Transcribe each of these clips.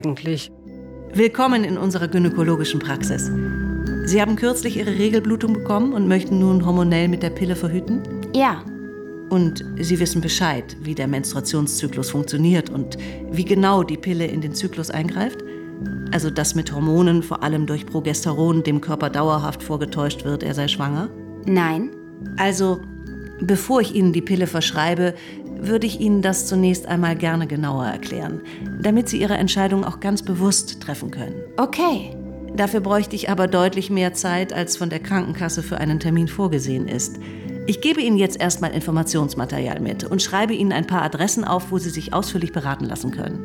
eigentlich. Willkommen in unserer gynäkologischen Praxis. Sie haben kürzlich Ihre Regelblutung bekommen und möchten nun hormonell mit der Pille verhüten? Ja. Und Sie wissen Bescheid, wie der Menstruationszyklus funktioniert und wie genau die Pille in den Zyklus eingreift? Also, dass mit Hormonen, vor allem durch Progesteron, dem Körper dauerhaft vorgetäuscht wird, er sei schwanger? Nein. Also, bevor ich Ihnen die Pille verschreibe, würde ich Ihnen das zunächst einmal gerne genauer erklären, damit Sie Ihre Entscheidung auch ganz bewusst treffen können. Okay. Dafür bräuchte ich aber deutlich mehr Zeit, als von der Krankenkasse für einen Termin vorgesehen ist. Ich gebe Ihnen jetzt erstmal Informationsmaterial mit und schreibe Ihnen ein paar Adressen auf, wo Sie sich ausführlich beraten lassen können.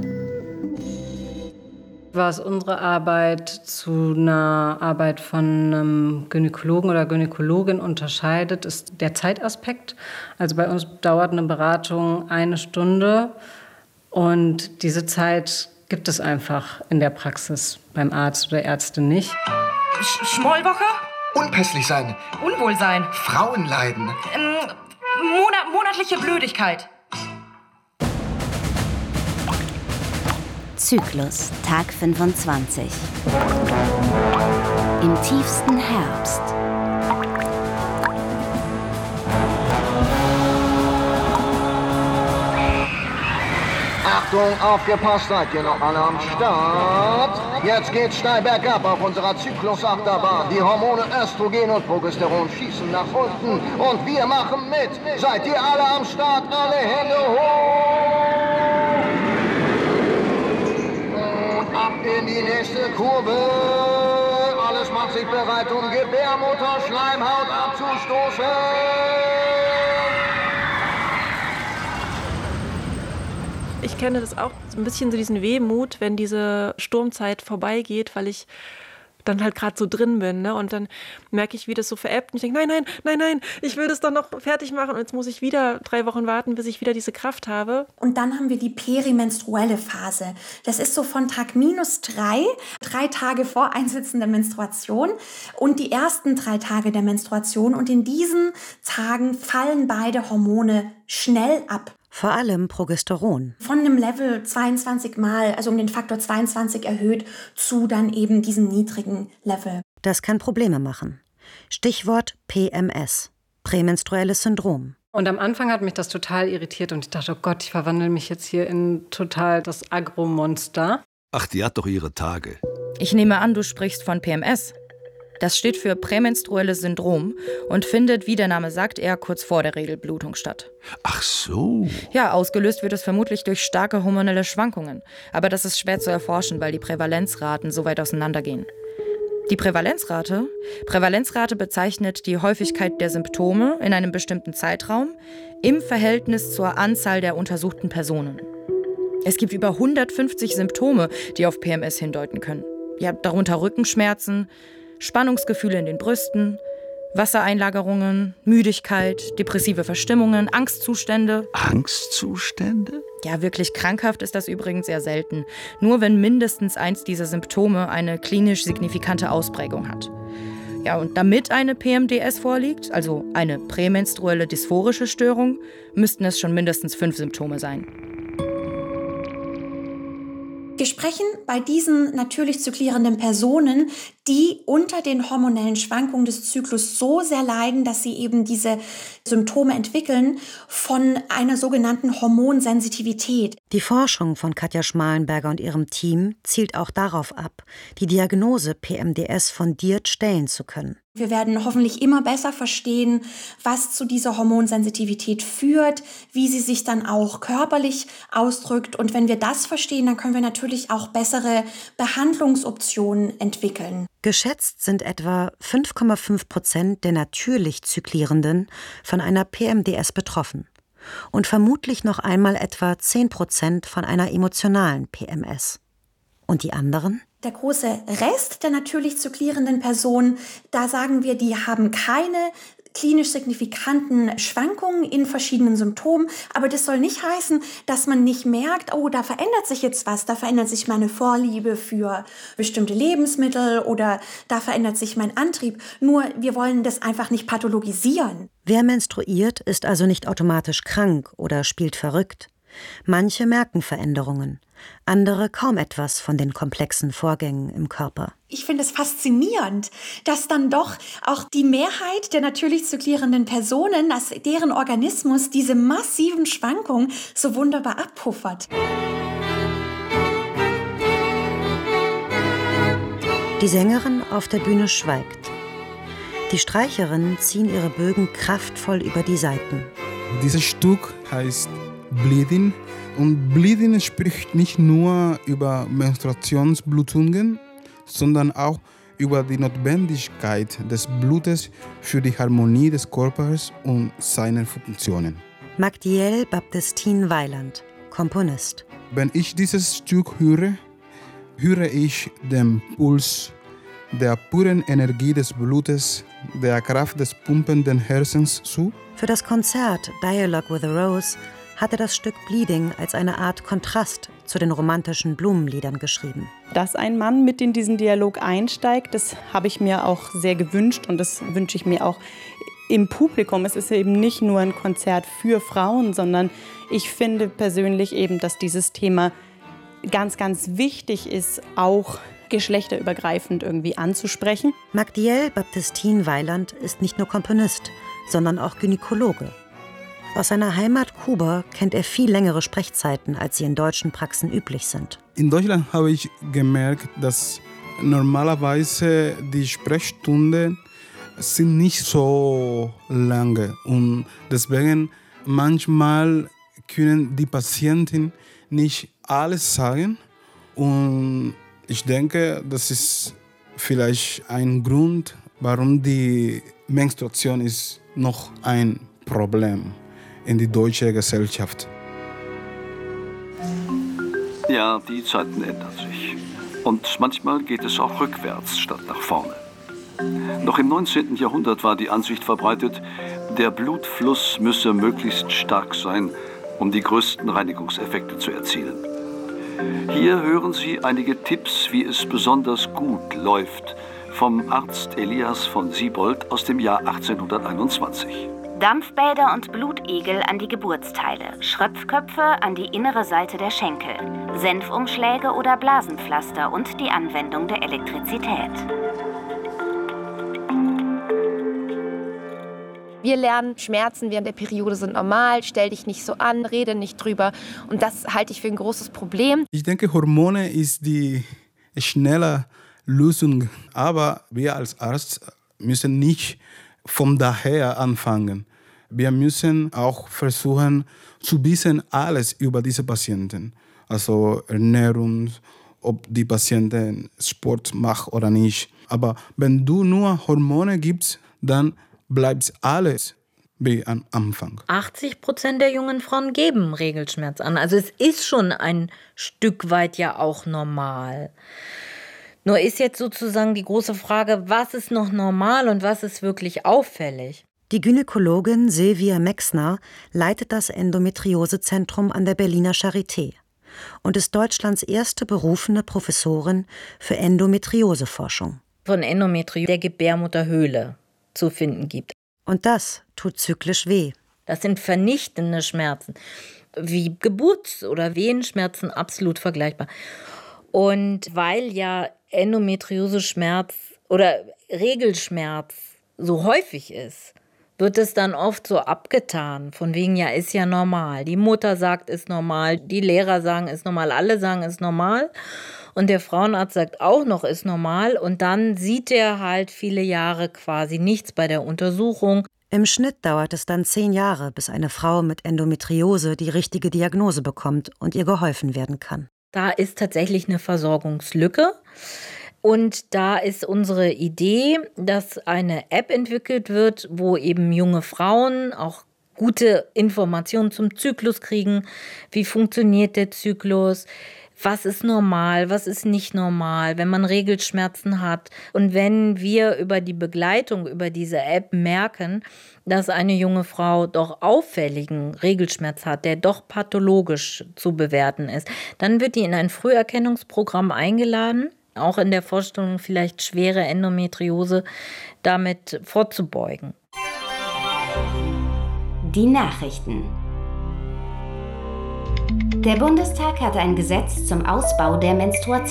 Was unsere Arbeit zu einer Arbeit von einem Gynäkologen oder Gynäkologin unterscheidet, ist der Zeitaspekt. Also bei uns dauert eine Beratung 1 Stunde und diese Zeit gibt es einfach in der Praxis beim Arzt oder Ärztin nicht. Schmollwoche? Unpässlich sein. Unwohlsein. Frauenleiden. Monatliche Blödigkeit. Zyklus, Tag 25. Im tiefsten Herbst. Achtung, aufgepasst, seid ihr noch alle am Start? Jetzt geht's steil bergab auf unserer Zyklusachterbahn. Die Hormone Östrogen und Progesteron schießen nach unten und wir machen mit. Seid ihr alle am Start? Alle Hände hoch! Und ab in die nächste Kurve. Alles macht sich bereit, um Gebärmutterschleimhaut abzustoßen. Ich kenne das auch so ein bisschen, so diesen Wehmut, wenn diese Sturmzeit vorbeigeht, weil ich dann halt gerade so drin bin, ne? Und dann merke ich, wie das so verebbt und ich denke, nein, ich will das doch noch fertig machen und jetzt muss ich wieder 3 Wochen warten, bis ich wieder diese Kraft habe. Und dann haben wir die perimenstruelle Phase. Das ist so von Tag -3, 3 Tage vor Einsetzen der Menstruation und die ersten 3 Tage der Menstruation. Und in diesen Tagen fallen beide Hormone schnell ab. Vor allem Progesteron. Von einem Level 22 Mal, also um den Faktor 22 erhöht, zu dann eben diesem niedrigen Level. Das kann Probleme machen. Stichwort PMS, prämenstruelles Syndrom. Und am Anfang hat mich das total irritiert und ich dachte, oh Gott, ich verwandle mich jetzt hier in total das Agromonster. Ach, die hat doch ihre Tage. Ich nehme an, du sprichst von PMS. Das steht für prämenstruelles Syndrom und findet, wie der Name sagt, eher kurz vor der Regelblutung statt. Ach so. Ja, ausgelöst wird es vermutlich durch starke hormonelle Schwankungen. Aber das ist schwer zu erforschen, weil die Prävalenzraten so weit auseinandergehen. Die Prävalenzrate bezeichnet die Häufigkeit der Symptome in einem bestimmten Zeitraum im Verhältnis zur Anzahl der untersuchten Personen. Es gibt über 150 Symptome, die auf PMS hindeuten können. Ja, darunter Rückenschmerzen, Spannungsgefühle in den Brüsten, Wassereinlagerungen, Müdigkeit, depressive Verstimmungen, Angstzustände. Angstzustände? Ja, wirklich krankhaft ist das übrigens sehr selten. Nur wenn mindestens eins dieser Symptome eine klinisch signifikante Ausprägung hat. Ja, und damit eine PMDS vorliegt, also eine prämenstruelle dysphorische Störung, müssten es schon mindestens 5 Symptome sein. Wir sprechen bei diesen natürlich zyklierenden Personen, die unter den hormonellen Schwankungen des Zyklus so sehr leiden, dass sie eben diese Symptome entwickeln, von einer sogenannten Hormonsensitivität. Die Forschung von Katja Schmalenberger und ihrem Team zielt auch darauf ab, die Diagnose PMDS fundiert stellen zu können. Wir werden hoffentlich immer besser verstehen, was zu dieser Hormonsensitivität führt, wie sie sich dann auch körperlich ausdrückt. Und wenn wir das verstehen, dann können wir natürlich auch bessere Behandlungsoptionen entwickeln. Geschätzt sind etwa 5,5% der natürlich Zyklierenden von einer PMDS betroffen und vermutlich noch einmal etwa 10% von einer emotionalen PMS. Und die anderen? Der große Rest der natürlich zyklierenden Personen, da sagen wir, die haben keine klinisch signifikanten Schwankungen in verschiedenen Symptomen. Aber das soll nicht heißen, dass man nicht merkt, oh, da verändert sich jetzt was. Da verändert sich meine Vorliebe für bestimmte Lebensmittel oder da verändert sich mein Antrieb. Nur wir wollen das einfach nicht pathologisieren. Wer menstruiert, ist also nicht automatisch krank oder spielt verrückt. Manche merken Veränderungen, andere kaum etwas von den komplexen Vorgängen im Körper. Ich finde es faszinierend, dass dann doch auch die Mehrheit der natürlich zyklierenden Personen, dass deren Organismus diese massiven Schwankungen so wunderbar abpuffert. Die Sängerin auf der Bühne schweigt. Die Streicherinnen ziehen ihre Bögen kraftvoll über die Saiten. Dieses Stück heißt Bleeding. Und Bleeding spricht nicht nur über Menstruationsblutungen, sondern auch über die Notwendigkeit des Blutes für die Harmonie des Körpers und seiner Funktionen. Magdiel Baptistine Weiland, Komponist. Wenn ich dieses Stück höre, höre ich den Puls der puren Energie des Blutes, der Kraft des pumpenden Herzens zu. Für das Konzert Dialogue with a Rose hatte das Stück Bleeding als eine Art Kontrast zu den romantischen Blumenliedern geschrieben. Dass ein Mann mit in diesen Dialog einsteigt, das habe ich mir auch sehr gewünscht und das wünsche ich mir auch im Publikum. Es ist eben nicht nur ein Konzert für Frauen, sondern ich finde persönlich eben, dass dieses Thema ganz, ganz wichtig ist, auch geschlechterübergreifend irgendwie anzusprechen. Magdiel Baptistine Weiland ist nicht nur Komponist, sondern auch Gynäkologe. Aus seiner Heimat Kuba kennt er viel längere Sprechzeiten, als sie in deutschen Praxen üblich sind. In Deutschland habe ich gemerkt, dass normalerweise die Sprechstunden sind nicht so lange und deswegen manchmal können die Patienten nicht alles sagen und ich denke, das ist vielleicht ein Grund, warum die Menstruation ist noch ein Problem in die deutsche Gesellschaft. Ja, die Zeiten ändern sich. Und manchmal geht es auch rückwärts statt nach vorne. Noch im 19. Jahrhundert war die Ansicht verbreitet, der Blutfluss müsse möglichst stark sein, um die größten Reinigungseffekte zu erzielen. Hier hören Sie einige Tipps, wie es besonders gut läuft, vom Arzt Elias von Siebold aus dem Jahr 1821. Dampfbäder und Blutegel an die Geburtsteile, Schröpfköpfe an die innere Seite der Schenkel, Senfumschläge oder Blasenpflaster und die Anwendung der Elektrizität. Wir lernen, Schmerzen während der Periode sind normal, stell dich nicht so an, rede nicht drüber. Und das halte ich für ein großes Problem. Ich denke, Hormone ist die schnelle Lösung. Aber wir als Arzt müssen nicht von daher anfangen. Wir müssen auch versuchen, zu wissen alles über diese Patienten. Also Ernährung, ob die Patienten Sport macht oder nicht. Aber wenn du nur Hormone gibst, dann bleibt alles wie am Anfang. 80% der jungen Frauen geben Regelschmerz an. Also es ist schon ein Stück weit ja auch normal. Nur ist jetzt sozusagen die große Frage, was ist noch normal und was ist wirklich auffällig? Die Gynäkologin Silvia Mexner leitet das Endometriosezentrum an der Berliner Charité und ist Deutschlands erste berufene Professorin für Endometrioseforschung. Von Endometriose der Gebärmutterhöhle zu finden gibt. Und das tut zyklisch weh. Das sind vernichtende Schmerzen, wie Geburts- oder Wehenschmerzen, absolut vergleichbar. Und weil ja Endometrioseschmerz oder Regelschmerz so häufig ist, wird es dann oft so abgetan, von wegen, ja, ist ja normal. Die Mutter sagt, ist normal, die Lehrer sagen, ist normal, alle sagen, ist normal. Und der Frauenarzt sagt auch noch, ist normal. Und dann sieht er halt viele Jahre quasi nichts bei der Untersuchung. Im Schnitt dauert es dann 10 Jahre, bis eine Frau mit Endometriose die richtige Diagnose bekommt und ihr geholfen werden kann. Da ist tatsächlich eine Versorgungslücke. Und da ist unsere Idee, dass eine App entwickelt wird, wo eben junge Frauen auch gute Informationen zum Zyklus kriegen. Wie funktioniert der Zyklus? Was ist normal, was ist nicht normal, wenn man Regelschmerzen hat. Und wenn wir über die Begleitung, über diese App merken, dass eine junge Frau doch auffälligen Regelschmerz hat, der doch pathologisch zu bewerten ist, dann wird die in ein Früherkennungsprogramm eingeladen, auch in der Vorstellung vielleicht schwere Endometriose damit vorzubeugen. Die Nachrichten. Der Bundestag hat ein Gesetz zum Ausbau der Menstruation